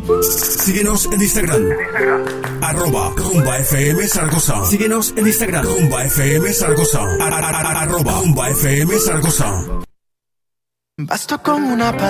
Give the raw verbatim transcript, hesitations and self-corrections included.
Síguenos en Instagram. Arroba Rumba F M Zaragoza. Síguenos en Instagram. Rumba F M Zaragoza. Arroba Rumba F M Zaragoza. Basta con una palabra.